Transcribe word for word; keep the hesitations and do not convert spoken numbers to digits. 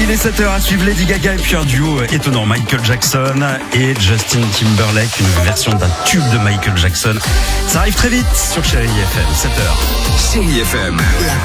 Il est sept heures à suivre Lady Gaga et puis un duo étonnant, Michael Jackson et Justin Timberlake, une version d'un tube de Michael Jackson. Ça arrive très vite sur Chérie F M, sept heures. Chérie F M.